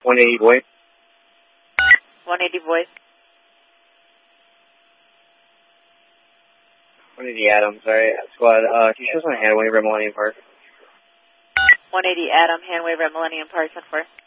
180 void. 180 void. 180 Adam, sorry. Squad, can you show us on Handwave at Millennium Park? 180 Adam, hand wave at Millennium Park, 10-4.